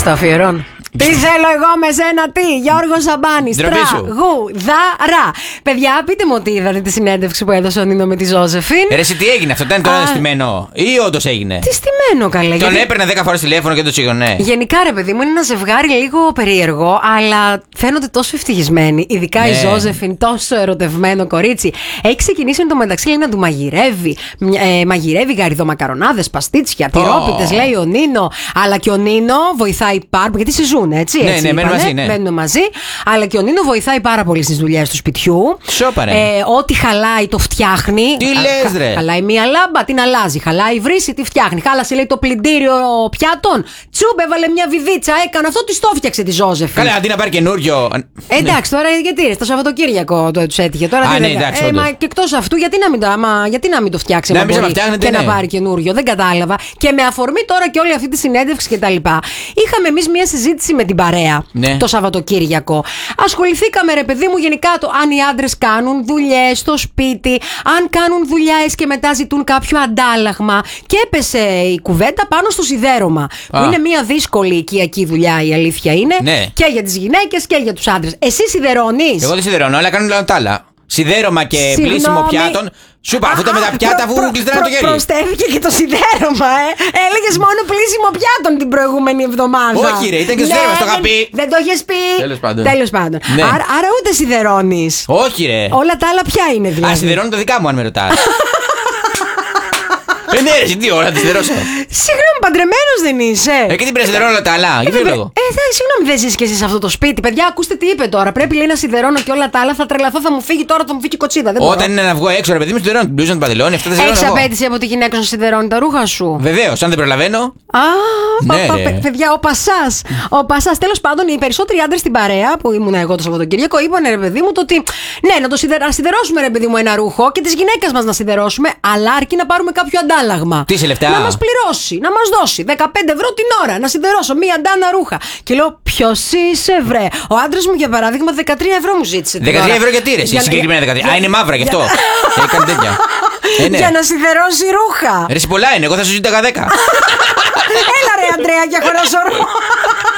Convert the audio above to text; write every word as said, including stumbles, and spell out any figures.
Στο αφιερώνω. Τι θέλω εγώ με σένα, τι, Γιώργο Σαμπάνης, τραγουδάρα. Παιδιά, πείτε μου ότι είδατε τη συνέντευξη που έδωσε ο Νίνο με τη Ζώζεφιν. Ρε, εσύ τι έγινε, αυτό ήταν τώρα στημένο ή όντως έγινε? Τι στημένο, καλέ. Τον γιατί... έπαιρνε δέκα φορές τηλέφωνο και το σίγωνε. Γενικά, ρε παιδί μου, είναι ένα ζευγάρι λίγο περίεργο, αλλά φαίνονται τόσο ευτυχισμένοι. Ειδικά ναι. Η Ζώζεφιν, τόσο ερωτευμένο κορίτσι. Έχει ξεκινήσει εν τω μεταξύ, λέει, να του μαγειρεύει. Ε, μαγειρεύει γαριδομακαρονάδες, παστίτσια, τυρόπιτες, oh. λέει ο Νίνο. Αλλά και ο Νίνο βοηθάει πάρα πολύ, γιατί συζούν. Έτσι, ναι, έτσι ναι, μένουν μαζί, ναι. μένουν μαζί. Αλλά και ο Νίνο βοηθάει πάρα πολύ στις δουλειές του σπιτιού. Σόπα, ρε. Ε, ό,τι χαλάει το φτιάχνει. Τι λες, ρε. Χαλάει μία λάμπα, την αλλάζει. Χαλάει βρύση, τη φτιάχνει. Χάλασε, λέει, το πλυντήριο πιάτων. Τσούμπ, έβαλε μια βιδίτσα, έκανε αυτό, τη το φτιάξε τη Ζώζεφιν. Καλά, αντί να πάρει καινούριο. Ε, εντάξει, τώρα γιατί το Σαββατοκύριακο το του έτυχε. Τώρα Α, τι ναι, εντάξει, ε, μα και εκτός αυτού, γιατί να μην το, άμα, γιατί να μην το φτιάξει να μπορεί, και ναι. να πάρει καινούριο. Δεν κατάλαβα. Και με αφορμή τώρα και όλη αυτή τη συνέντευξη κτλ. Είχαμε εμείς μια συζήτηση με την παρέα ναι. το Σαββατοκύριακο. Ασχοληθήκαμε, ρε παιδί μου, γενικά το αν οι άντρες κάνουν δουλειές στο σπίτι, αν κάνουν δουλειές και μετά ζητούν κάποιο αντάλλαγμα. Και έπεσε η κουβέντα πάνω στο σιδέρωμα. Που είναι μια δύσκολη οικιακή δουλειά, η αλήθεια είναι. Ναι. Και για τις γυναίκες και για τους άντρες. Εσύ σιδερώνεις? Εγώ δεν σιδερώνω, αλλά κάνουν όλα τα άλλα. Σιδέρωμα και Συγγνώμη. πλήσιμο πιάτων. Σου είπα, αφού τα με τα πιάτα βγουν κλειστρά το χέρι. Προστέθηκε και το σιδέρωμα, ε. Έλεγες μόνο πλήσιμο πιάτων την προηγούμενη εβδομάδα. Όχι, ρε, ήταν και σιδέρωμα, ναι, στο είχα πει. Δεν το έχεις πει. Τέλος πάντων. Τέλος πάντων. Ναι. Άρα, άρα ούτε σιδερώνεις. Όχι, ρε. Όλα τα άλλα ποια είναι δηλαδή? Α, σιδερώνω τα δικά μου, αν με ρωτάς. Ε, ναι, ρε, τι ώρα, τη σιδερώσω. Συγγνώμη, παντρεμένος δεν είσαι? Ε, και την πρέπει να σιδερώνω όλα τα άλλα. Για ποιο λόγο? Ε, δε, συγγνώμη, δεν ζεις και εσύ σε αυτό το σπίτι. Παιδιά, ακούστε τι είπε τώρα. Πρέπει, λέει, να σιδερώνω και όλα τα άλλα. Θα τρελαθώ, θα μου φύγει τώρα, θα μου φύγει η κοτσίδα. Δεν Όταν είναι να βγω έξω, ρε παιδί μου, σιδερώνω την μπλούζα, την παντελόνι, αυτά τα σιδερώνω. Έχεις απέτηση από τη γυναίκα να σιδερώνει τα ρούχα σου? Βεβαίως, αν δεν προλαβαίνω. Α, ναι, πα, πα, παιδιά, ο Πασάς. Ο Πασάς, τέλος πάντων, οι περισσότεροι άντρες στην παρέα που ήμουν εγώ το Σαββατοκύριακο είπαν, ρε παιδί μου, το ότι ναι, να το σιδερα, σιδερώσουμε, ρε παιδί μου, ένα ρούχο και τη γυναίκα μας να σιδερώσουμε, αλλά αρκεί να πάρουμε κάποιο αντάλλαγμα. Τι σε λεφτά? Να μας πληρώσει, να μας δώσει δεκαπέντε ευρώ την ώρα να σιδερώσω μία ντάνα ρούχα. Και λέω, ποιος είσαι, βρε? Ο άντρας μου, για παράδειγμα, δεκατρία ευρώ μου ζήτησε. δεκατρία ευρώ γιατί, ρε? Για... Συγκεκριμένα δεκατρία. Α, είναι μαύρα γι' αυτό. Έκανε τέτοια. Ε, ναι. Για να σιδερώσει ρούχα. Ρε, πολλά είναι, εγώ θα σου ζήταγα δέκα. Έλα, ρε, Αντρέα, για χωράσω ρούχα.